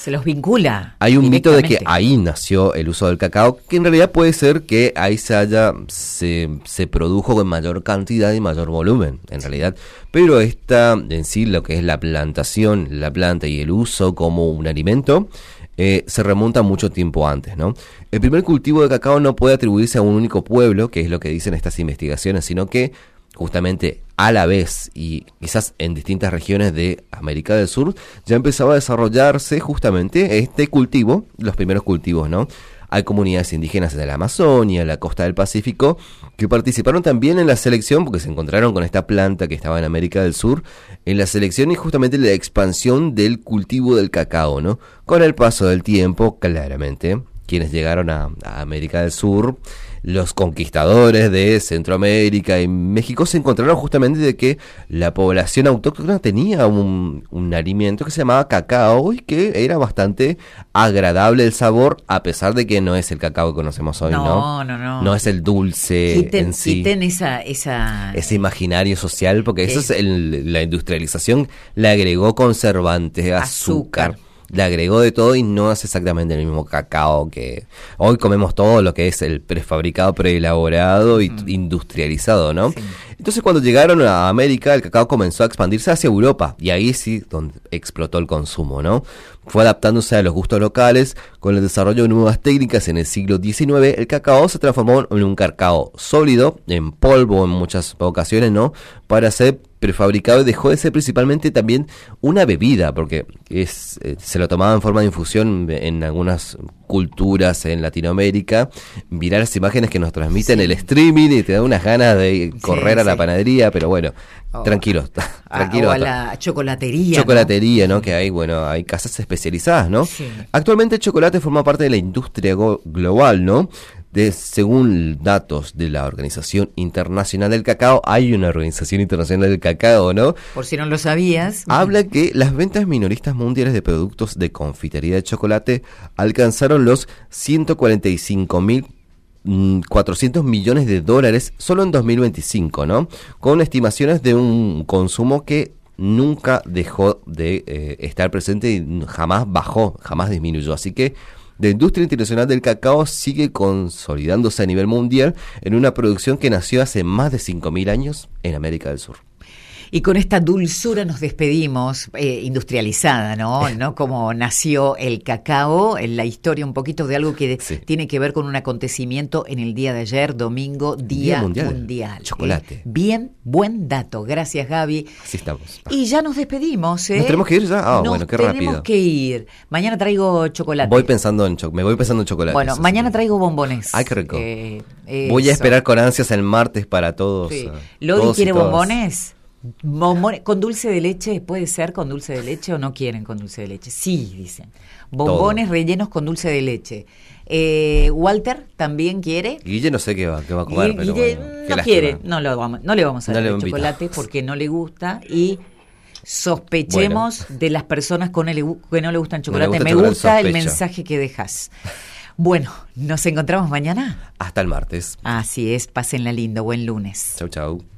Se los vincula. Hay un mito de que ahí nació el uso del cacao, que en realidad puede ser que ahí se produjo con mayor cantidad y mayor volumen, en realidad. Pero esta, en sí, lo que es la plantación, la planta y el uso como un alimento, se remonta mucho tiempo antes, ¿no? El primer cultivo de cacao no puede atribuirse a un único pueblo, que es lo que dicen estas investigaciones, sino que justamente a la vez y quizás en distintas regiones de América del Sur ya empezaba a desarrollarse justamente este cultivo, los primeros cultivos, ¿no? Hay comunidades indígenas de la Amazonia, la costa del Pacífico, que participaron también en la selección porque se encontraron con esta planta que estaba en América del Sur, en la selección y justamente la expansión del cultivo del cacao, ¿no? Con el paso del tiempo, claramente, quienes llegaron a América del Sur, los conquistadores de Centroamérica y México se encontraron justamente de que la población autóctona tenía un alimento que se llamaba cacao y que era bastante agradable el sabor, a pesar de que no es el cacao que conocemos hoy, ¿no? No es el dulce en sí. Quiten ese imaginario social, porque eso es la industrialización, le agregó conservantes, azúcar. Le agregó de todo y no es exactamente el mismo cacao que hoy comemos todo lo que es el prefabricado, preelaborado y industrializado, ¿no? Sí. Entonces cuando llegaron a América, el cacao comenzó a expandirse hacia Europa y ahí sí donde explotó el consumo, ¿no? Fue adaptándose a los gustos locales. Con el desarrollo de nuevas técnicas en el siglo XIX, el cacao se transformó en un cacao sólido, en polvo en muchas ocasiones, ¿no? Para ser prefabricado y dejó de ser principalmente también una bebida, porque se lo tomaba en forma de infusión en algunas culturas en Latinoamérica. Mirar las imágenes que nos transmiten el streaming y te da unas ganas de correr a la panadería, pero bueno, tranquilo. O a la chocolatería. Chocolatería, ¿no? Que hay casas especializadas, ¿no? Sí. Actualmente el chocolate forma parte de la industria global, ¿no? Según datos de la Organización Internacional del Cacao, hay una Organización Internacional del Cacao, ¿no? Por si no lo sabías. Habla que las ventas minoristas mundiales de productos de confitería de chocolate alcanzaron los 145.400 millones de dólares solo en 2025, ¿no? Con estimaciones de un consumo que nunca dejó de estar presente y jamás bajó, jamás disminuyó. Así que la industria internacional del cacao sigue consolidándose a nivel mundial en una producción que nació hace más de 5.000 años en América del Sur. Y con esta dulzura nos despedimos, industrializada, ¿no? ¿No? Como nació el cacao, en la historia un poquito de algo que tiene que ver con un acontecimiento en el día de ayer, domingo, Día Mundial. Chocolate. Bien, buen dato. Gracias, Gaby. Así estamos. Y ya nos despedimos, ¿eh? ¿Nos tenemos que ir ya? Bueno, qué rápido. Tenemos que ir. Mañana traigo chocolate. Me voy pensando en chocolate. Bueno, mañana traigo bombones. Ay, qué rico. Voy a esperar con ansias el martes para todos. Sí. ¿Lodi quiere bombones? Bombones con dulce de leche, ¿puede ser con dulce de leche o no quieren con dulce de leche? Sí, dicen. Bombones rellenos con dulce de leche. Walter también quiere. Guille no sé qué va a comer, pero Guille bueno, no quiere, no le vamos a dar el chocolate porque no le gusta y sospechemos de las personas que no le gustan chocolate. Me gusta el mensaje que dejas. Bueno, ¿nos encontramos mañana? Hasta el martes. Así es, pásenla lindo, buen lunes. Chau, chau.